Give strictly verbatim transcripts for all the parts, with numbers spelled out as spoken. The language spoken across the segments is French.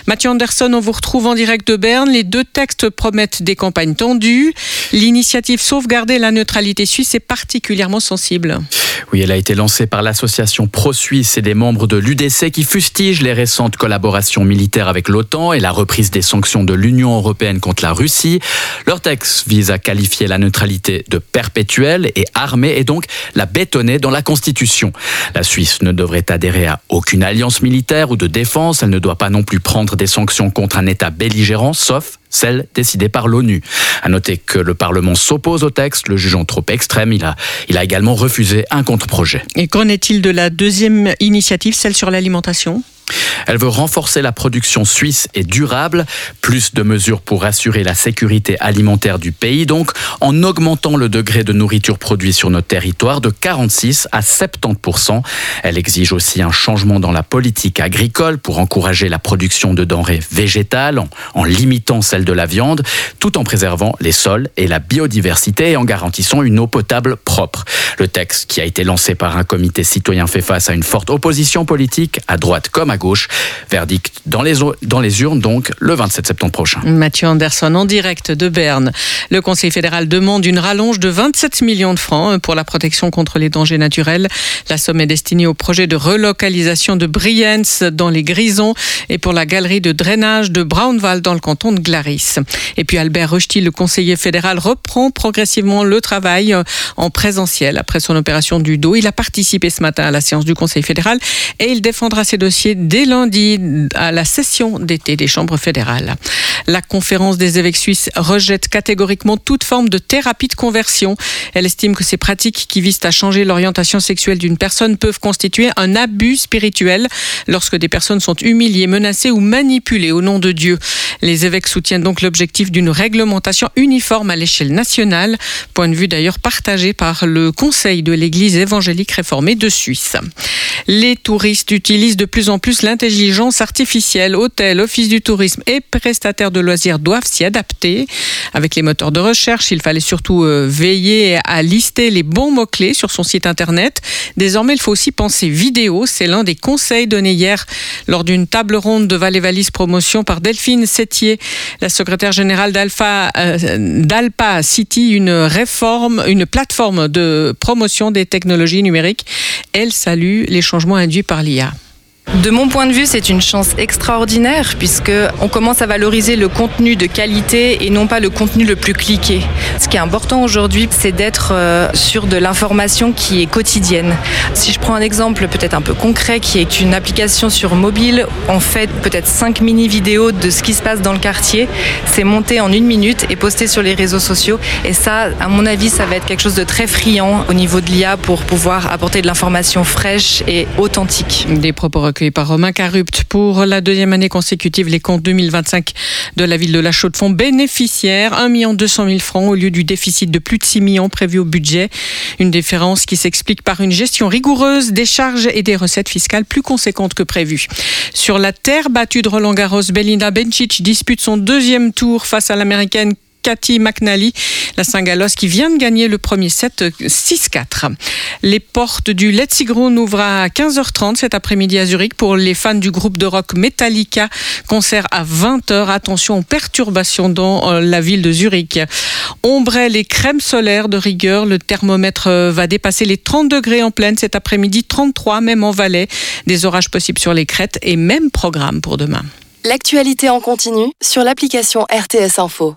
Mathieu Anderson, on vous retrouve en direct de Berne. Les deux textes promettent des campagnes tendues. L'initiative Sauvegarder la neutralité suisse est particulièrement sensible. Oui, elle a été lancée par l'association pro-suisse et des membres de l'U D C qui fustigent les récentes collaborations militaires avec l'OTAN et la reprise des sanctions de l'Union européenne contre la Russie. Leur texte vise à qualifier la neutralité de perpétuelle et armée et donc la bétonner dans la Constitution. La Suisse ne devrait adhérer à aucune alliance militaire ou de défense. Elle ne doit pas non plus prendre des sanctions contre un État belligérant, sauf celle décidée par l'ONU. À noter que le Parlement s'oppose au texte, le jugeant trop extrême. Il a, il a également refusé un contre-projet. Et qu'en est-il de la deuxième initiative, celle sur l'alimentation ? Elle veut renforcer la production suisse et durable, plus de mesures pour assurer la sécurité alimentaire du pays, donc en augmentant le degré de nourriture produite sur notre territoire de quarante-six à soixante-dix pour cent. Elle exige aussi un changement dans la politique agricole pour encourager la production de denrées végétales en, en limitant celle de la viande, tout en préservant les sols et la biodiversité et en garantissant une eau potable propre. Le texte qui a été lancé par un comité citoyen fait face à une forte opposition politique, à droite comme à gauche. Verdict dans les, dans les urnes, donc, le vingt-sept septembre prochain. Mathieu Anderson, en direct de Berne. Le Conseil fédéral demande une rallonge de vingt-sept millions de francs pour la protection contre les dangers naturels. La somme est destinée au projet de relocalisation de Brienz dans les Grisons et pour la galerie de drainage de Braunwald dans le canton de Glaris. Et puis Albert Rösti, le conseiller fédéral, reprend progressivement le travail en présentiel après son opération du dos. Il a participé ce matin à la séance du Conseil fédéral et il défendra ses dossiers dès lundi à la session d'été des chambres fédérales. La conférence des évêques suisses rejette catégoriquement toute forme de thérapie de conversion. Elle estime que ces pratiques qui visent à changer l'orientation sexuelle d'une personne peuvent constituer un abus spirituel lorsque des personnes sont humiliées, menacées ou manipulées au nom de Dieu. Les évêques soutiennent donc l'objectif d'une réglementation uniforme à l'échelle nationale, point de vue d'ailleurs partagé par le Conseil de l'Église évangélique réformée de Suisse. Les touristes utilisent de plus en plus l'intelligence artificielle. Hôtels, offices du tourisme et prestataires de loisirs doivent s'y adapter. Avec les moteurs de recherche, il fallait surtout veiller à lister les bons mots-clés sur son site internet. Désormais, il faut aussi penser vidéo. C'est l'un des conseils donnés hier lors d'une table ronde de Valais Valise Promotion par Delphine Sétier. La secrétaire générale d'Alpha, euh, d'Alpa City, une réforme, une plateforme de promotion des technologies numériques. Elle salue les changements induits par l'I A. De mon point de vue, c'est une chance extraordinaire puisque on commence à valoriser le contenu de qualité et non pas le contenu le plus cliqué. Ce qui est important aujourd'hui, c'est d'être sur de l'information qui est quotidienne. Si je prends un exemple peut-être un peu concret, qui est une application sur mobile, on fait peut-être cinq mini-vidéos de ce qui se passe dans le quartier. C'est monté en une minute et posté sur les réseaux sociaux. Et ça, à mon avis, ça va être quelque chose de très friand au niveau de l'I A pour pouvoir apporter de l'information fraîche et authentique. Des propos recueillis par Romain Carupt. Pour la deuxième année consécutive, les comptes deux mille vingt-cinq de la ville de La Chaux-de-Fonds bénéficiaires un million deux cent mille francs au lieu du déficit de plus de six millions prévu au budget. Une différence qui s'explique par une gestion rigoureuse des charges et des recettes fiscales plus conséquentes que prévues. Sur la terre battue de Roland-Garros, Belinda Bencic dispute son deuxième tour face à l'américaine Cathy McNally, la Saint-Galloise qui vient de gagner le premier set six quatre. Les portes du Let's Ground ouvrent à quinze heures trente cet après-midi à Zurich pour les fans du groupe de rock Metallica. Concert à vingt heures. Attention aux perturbations dans la ville de Zurich. Ombrelle et crème solaire de rigueur. Le thermomètre va dépasser les trente degrés en pleine cet après-midi, trente-trois même en Valais. Des orages possibles sur les crêtes et même programme pour demain. L'actualité en continu sur l'application R T S Info.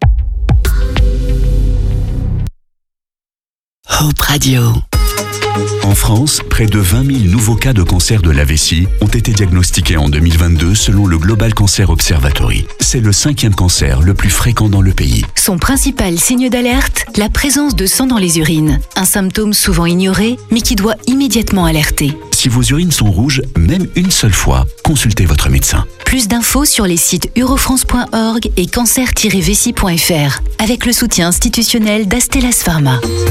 Hope Radio. En France, près de vingt mille nouveaux cas de cancer de la vessie ont été diagnostiqués en deux mille vingt-deux selon le Global Cancer Observatory. C'est le cinquième cancer le plus fréquent dans le pays. Son principal signe d'alerte, la présence de sang dans les urines. Un symptôme souvent ignoré, mais qui doit immédiatement alerter. Si vos urines sont rouges, même une seule fois, consultez votre médecin. Plus d'infos sur les sites eurofrance point org et cancer tiret vessie point f r avec le soutien institutionnel d'Astellas Pharma.